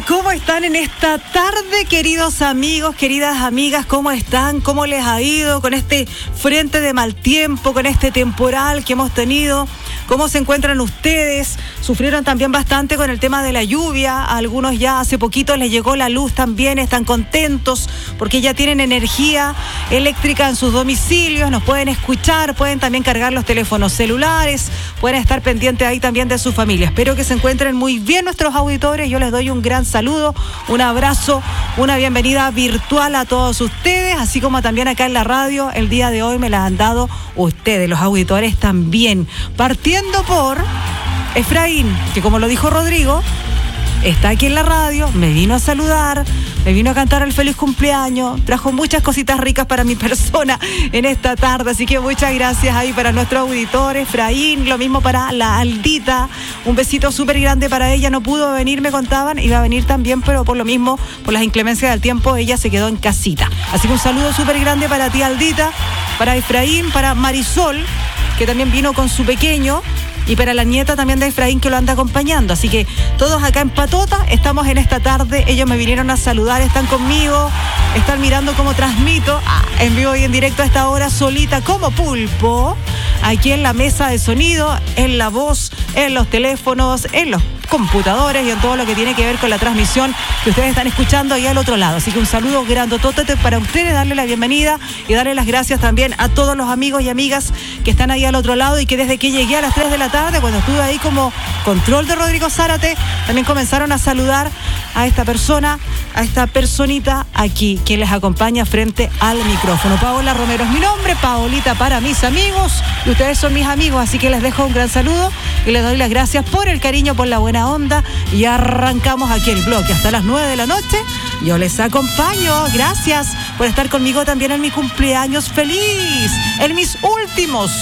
¿Cómo están en esta tarde, queridos amigos, queridas amigas? ¿Cómo están? ¿Cómo les ha ido con este frente de mal tiempo, con este temporal que hemos tenido? ¿Cómo se encuentran ustedes? Sufrieron también bastante con el tema de la lluvia. A algunos ya hace poquito les llegó la luz también, están contentos porque ya tienen energía eléctrica en sus domicilios, nos pueden escuchar, pueden también cargar los teléfonos celulares, pueden estar pendientes ahí también de sus familias. Espero que se encuentren muy bien nuestros auditores. Yo les doy un gran saludo, un abrazo, una bienvenida virtual a todos ustedes, así como también acá en la radio. El día de hoy me la han dado ustedes, los auditores también. Partiendo por Efraín, que como lo dijo Rodrigo, está aquí en la radio, me vino a saludar, me vino a cantar el feliz cumpleaños, trajo muchas cositas ricas para mi persona en esta tarde, así que muchas gracias ahí para nuestro auditor, Efraín, lo mismo para la Aldita, un besito súper grande para ella, no pudo venir, me contaban, iba a venir también, pero por lo mismo, por las inclemencias del tiempo, ella se quedó en casita. Así que un saludo súper grande para ti, Aldita, para Efraín, para Marisol, que también vino con su pequeño, y para la nieta también de Efraín, que lo anda acompañando. Así que todos acá en Patota estamos en esta tarde. Ellos me vinieron a saludar, están conmigo, están mirando cómo transmito en vivo y en directo a esta hora, solita como pulpo, aquí en la mesa de sonido, en la voz, en los teléfonos, en los computadores y en todo lo que tiene que ver con la transmisión que ustedes están escuchando ahí al otro lado. Así que un saludo grandotote para ustedes, darle la bienvenida y darle las gracias también a todos los amigos y amigas que están ahí al otro lado y que desde que llegué a las 3 de la tarde, cuando estuve ahí como control de Rodrigo Zárate, también comenzaron a saludar a esta persona, a esta personita aquí, quien les acompaña frente al micrófono. Paola Romero es mi nombre, Paolita para mis amigos, y ustedes son mis amigos, así que les dejo un gran saludo y les doy las gracias por el cariño, por la buena onda, y arrancamos aquí el bloque hasta las 9 de la noche. Yo les acompaño, gracias por estar conmigo también en mi cumpleaños feliz, en mis últimos